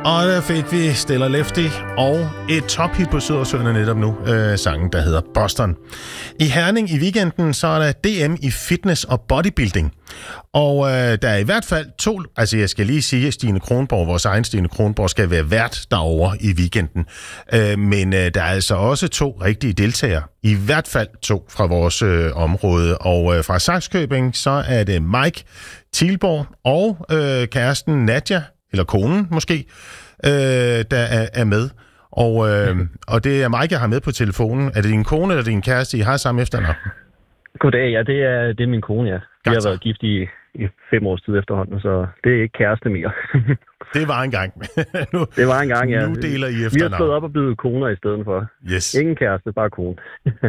Og der fik vi Stella Lefty og et tophit på Sydersøerne netop nu, sangen, der hedder Boston. I Herning i weekenden, så er der DM i fitness og bodybuilding. Og der er i hvert fald 2, altså jeg skal lige sige, at Stine Kronborg, vores egen Stine Kronborg, skal være vært derovre i weekenden. Men der er altså også 2 rigtige deltagere, i hvert fald 2 fra vores område. Og fra Sakskøbing, så er det Mike Thielborg og kæresten Nadja, eller konen måske, der er med. Og det er Mike, jeg har med på telefonen. Er det din kone eller din kæreste, I har samme efternavn? Goddag, ja, det er min kone, ja. Vi har været gift i 5 års tid efterhånden, så det er ikke kæreste mere. Det var engang. Det var engang, ja. Nu deler I efternavn. Vi har slået op og blevet koner i stedet for. Yes. Ingen kæreste, bare kone.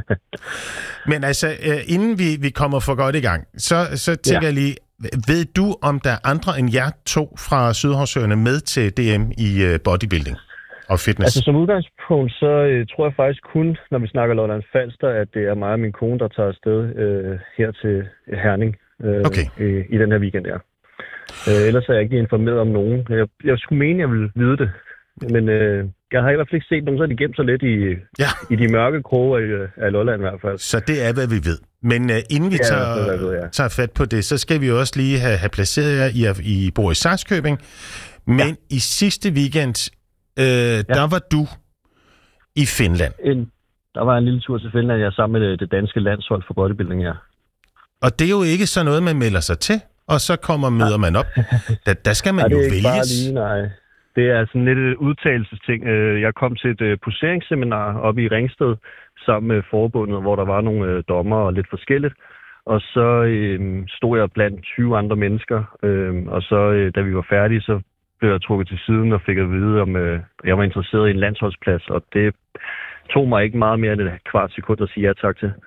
Men altså, inden vi kommer for godt i gang, så tænker jeg lige, ved du, om der er andre end jer 2 fra Sydhavsøerne med til DM i bodybuilding og fitness? Altså som udgangspunkt, så tror jeg faktisk kun, når vi snakker Lolland Falster, at det er mig og min kone, der tager afsted her til Herning i den her weekend, ja. Ellers er jeg ikke informeret om nogen. Jeg skulle mene, jeg ville vide det. Men jeg har i hvert fald ikke set nogen, så de gemt så lidt i de mørke kroge af Lolland i hvert fald. Så det er, hvad vi ved. Men inden vi tager fat på det, så skal vi jo også lige have placeret jer. I bor i Sakskøbing. Men i sidste weekend, der var du i Finland. Der var en lille tur til Finland, jeg sammen med det danske landshold for bodybuilding, ja. Og det er jo ikke sådan noget, man melder sig til, og så møder man op. Der skal man jo vælges. Det er ikke bare lige, nej. Det er sådan lidt et udtalelsesting. Jeg kom til et poseringsseminar oppe i Ringsted sammen med forbundet, hvor der var nogle dommer og lidt forskelligt. Og så stod jeg blandt 20 andre mennesker, og så da vi var færdige, så blev jeg trukket til siden og fik at vide, om jeg var interesseret i en landsholdsplads. Og det tog mig ikke meget mere end et kvart sekund at sige ja tak til.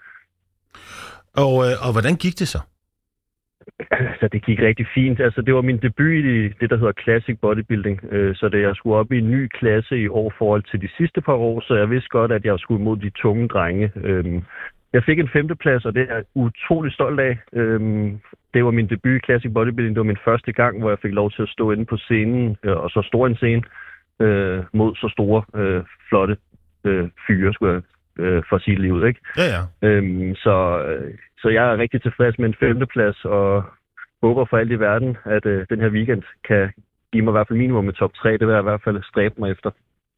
Og hvordan gik det så? Altså, det gik rigtig fint. Altså, det var min debut i det, der hedder Classic Bodybuilding. Så da jeg skulle op i en ny klasse i år forhold til de sidste par år, så jeg vidste godt, at jeg skulle mod de tunge drenge. Jeg fik en 5. plads, og det er jeg utrolig stolt af. Det var min debut i Classic Bodybuilding. Det var min første gang, hvor jeg fik lov til at stå inde på scenen, og så stor en scene, mod så store, flotte fyre, skulle jeg for at sige det lige ud, ikke? Ja. Så jeg er rigtig tilfreds med en 5. plads, og håber for alt i verden, at den her weekend kan give mig i hvert fald minimum med top 3. Det vil jeg i hvert fald stræbe mig efter.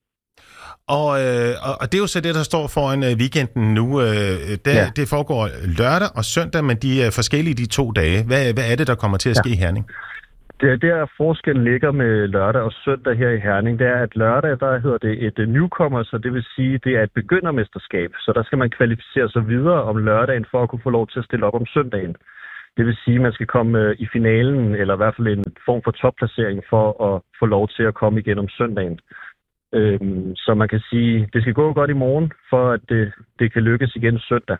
Og det er jo så det, der står foran weekenden nu. Det foregår lørdag og søndag, men de er forskellige de 2 dage. Hvad er det, der kommer til at ske i Herning? Det der forskellen ligger med lørdag og søndag her i Herning, det er, at lørdag, der hedder det et newcomer, så det vil sige, det er et begyndermesterskab. Så der skal man kvalificere sig videre om lørdagen for at kunne få lov til at stille op om søndagen. Det vil sige, at man skal komme i finalen, eller i hvert fald en form for topplacering for at få lov til at komme igen om søndagen. Så man kan sige, det skal gå godt i morgen, for at det kan lykkes igen søndag.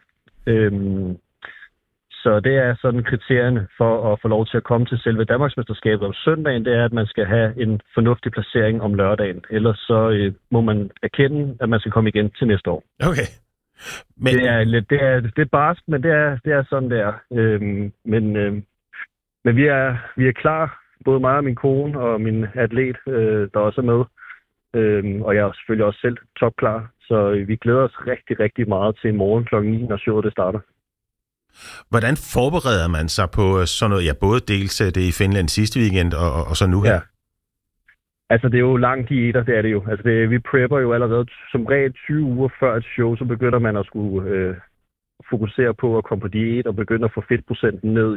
Så det er sådan kriterierne for at få lov til at komme til selve Danmarksmesterskabet om søndagen, det er, at man skal have en fornuftig placering om lørdagen. Ellers så må man erkende, at man skal komme igen til næste år. Okay. Men det er barskt, men det er sådan, det er. Men vi er klar, både mig og min kone og min atlet, der også er med. Og jeg er selvfølgelig også selv topklar. Så vi glæder os rigtig, rigtig meget til i morgen kl. 9, når showet det starter. Hvordan forbereder man sig på sådan noget? Ja, både dels det i Finland sidste weekend og så nu her. Ja. Altså, det er jo lange diæter, det er det jo. Altså, vi prepper jo allerede som regel 20 uger før et show, så begynder man at skulle fokusere på at komme på diæt og begynde at få fedtprocenten ned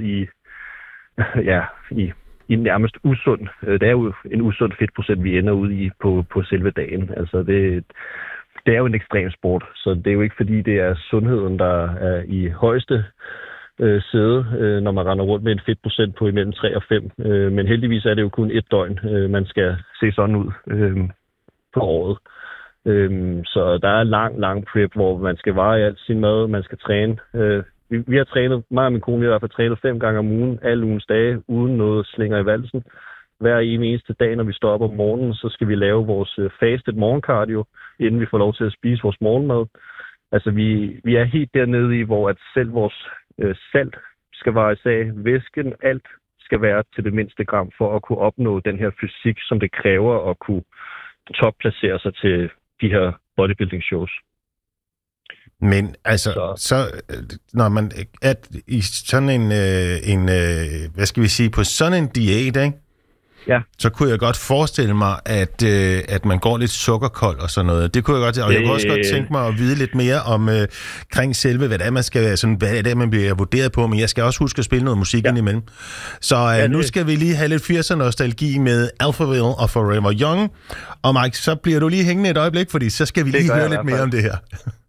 i nærmest usund. Det er jo en usund fedtprocent, vi ender ud i på selve dagen. Altså, det er jo en ekstrem sport, så det er jo ikke fordi, det er sundheden, der er i højeste sæde, når man render rundt med en fedtprocent på imellem 3 og 5. Men heldigvis er det jo kun 1 døgn, man skal se sådan ud på året. Så der er lang prep, hvor man skal veje alt sin mad, man skal træne. Vi har trænet, mig og min kone, vi har i hvert fald trænet 5 gange om ugen, alle ugens dage, uden noget slinger i valsen. Hver eneste dag, når vi står op om morgenen, så skal vi lave vores fasted morgencardio, inden vi får lov til at spise vores morgenmad. Altså, vi er helt dernede i, hvor at selv vores salt skal vejes af, væsken, alt skal være til det mindste gram for at kunne opnå den her fysik, som det kræver at kunne topplacere sig til de her bodybuilding shows. Men altså, så når man er i sådan en hvad skal vi sige, på sådan en diæt, ikke? Ja. Så kunne jeg godt forestille mig, at man går lidt sukkerkold og sådan noget. Det kunne jeg godt, og jeg kunne også godt tænke mig at vide lidt mere om kring selve, hvad det er, man skal, sådan, hvad det er, man bliver vurderet på, men jeg skal også huske at spille noget musik indimellem. Så nu skal vi lige have lidt 80'er-nostalgi med Alphaville og Forever Young. Og Mike, så bliver du lige hængende et øjeblik, fordi så skal vi lige høre lidt mere om det her.